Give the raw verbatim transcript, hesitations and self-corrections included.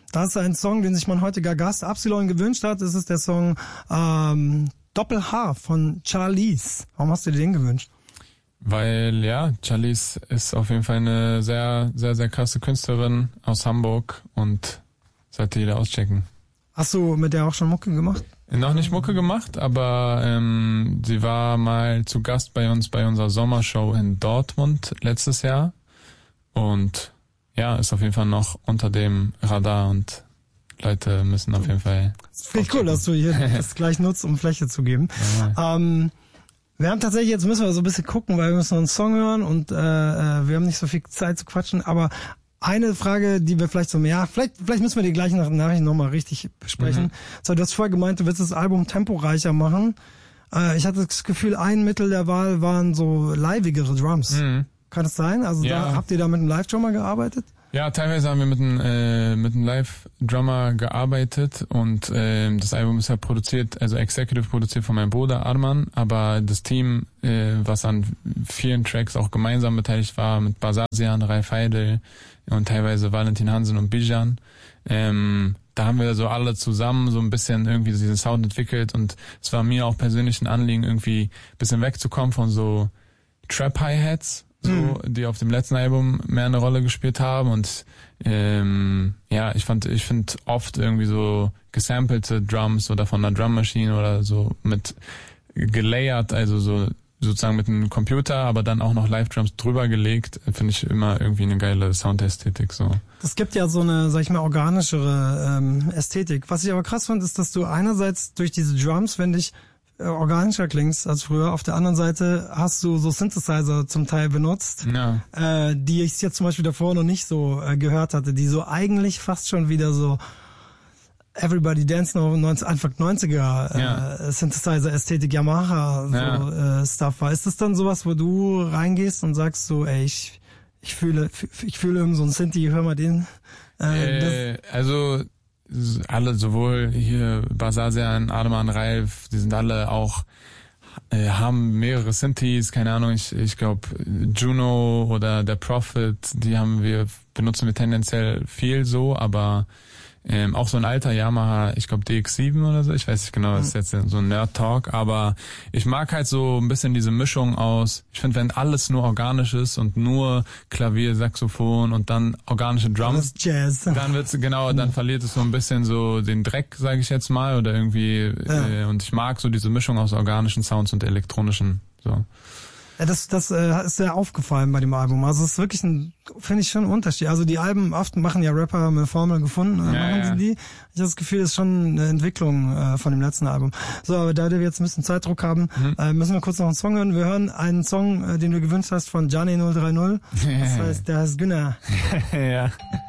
Das ist ein Song, den sich mein heutiger Gast Absilon gewünscht hat. Das ist der Song ähm, Doppel-H von Charlize. Warum hast du dir den gewünscht? Weil, ja, Charlize ist auf jeden Fall eine sehr, sehr, sehr krasse Künstlerin aus Hamburg und sollte jeder auschecken. Hast du mit der auch schon Mucke gemacht? Noch nicht Mucke gemacht, aber ähm, sie war mal zu Gast bei uns bei unserer Sommershow in Dortmund letztes Jahr und ja, ist auf jeden Fall noch unter dem Radar und Leute müssen auf jeden Fall... Das finde ich cool, dass du hier das gleich nutzt, um Fläche zu geben. Ja. Ähm, wir haben tatsächlich, jetzt müssen wir so ein bisschen gucken, weil wir müssen noch einen Song hören und äh, wir haben nicht so viel Zeit zu quatschen, aber eine Frage, die wir vielleicht so, ja, vielleicht, vielleicht müssen wir die gleichen Nachrichten nochmal richtig besprechen. Mhm. So, du hast vorher gemeint, du willst das Album temporeicher machen. Äh, ich hatte das Gefühl, ein Mittel der Wahl waren so livigere Drums. Mhm. Kann das sein? Also ja. da, habt ihr da mit einem Live-Drummer gearbeitet? Ja, teilweise haben wir mit einem, äh, mit einem Live-Drummer gearbeitet und äh, das Album ist ja produziert, also executive produziert von meinem Bruder Arman, aber das Team, äh, was an vielen Tracks auch gemeinsam beteiligt war, mit Basasian, Ralf Heidel und teilweise Valentin Hansen und Bijan, ähm, da haben wir so alle zusammen so ein bisschen irgendwie diesen Sound entwickelt und es war mir auch persönlich ein Anliegen, irgendwie ein bisschen wegzukommen von so Trap-Hi-Hats, so, mhm. die auf dem letzten Album mehr eine Rolle gespielt haben und ähm, ja, ich fand, ich finde oft irgendwie so gesampelte Drums oder von einer Drummaschine oder so mit gelayert, also so sozusagen mit einem Computer, aber dann auch noch Live-Drums drüber gelegt, finde ich immer irgendwie eine geile Soundästhetik so. Das gibt ja so eine, sag ich mal, organischere ähm, Ästhetik. Was ich aber krass fand, ist, dass du einerseits durch diese Drums, finde ich, organischer klingst als früher. Auf der anderen Seite hast du so Synthesizer zum Teil benutzt, ja. äh, die ich jetzt zum Beispiel davor noch nicht so äh, gehört hatte, die so eigentlich fast schon wieder so Everybody Dance noch Anfang neunziger äh, ja. Synthesizer-Ästhetik, Yamaha so ja. äh, Stuff war. Ist das dann sowas, wo du reingehst und sagst so, ey, ich ich fühle ich fühle irgend so ein Synthi, hör mal den. Äh, äh, also alle, sowohl hier Basasian, Arman, Ralf, die sind alle auch, äh, haben mehrere Synthes, keine Ahnung, ich ich glaube Juno oder der Prophet, die haben wir, benutzen wir tendenziell viel so, aber ähm, auch so ein alter Yamaha, ich glaube D X sieben oder so, ich weiß nicht genau, das ist jetzt so ein Nerd-Talk, aber ich mag halt so ein bisschen diese Mischung aus, ich finde, wenn alles nur organisch ist und nur Klavier, Saxophon und dann organische Drums, Jazz. dann wird's, genau, dann verliert es so ein bisschen so den Dreck, sage ich jetzt mal, oder irgendwie, ja. äh, und ich mag so diese Mischung aus organischen Sounds und elektronischen, so. Ja, das, das äh, ist sehr aufgefallen bei dem Album. Also es ist wirklich ein, finde ich, schon ein Unterschied. Also die Alben oft machen ja Rapper, haben eine Formel gefunden, äh, ja, machen sie ja. die. Ich habe das Gefühl, das ist schon eine Entwicklung äh, von dem letzten Album. So, aber da wir jetzt ein bisschen Zeitdruck haben, mhm. äh, müssen wir kurz noch einen Song hören. Wir hören einen Song, äh, den du gewünscht hast von Gianni null drei null. Ja. Das heißt, der heißt Günner. Ja.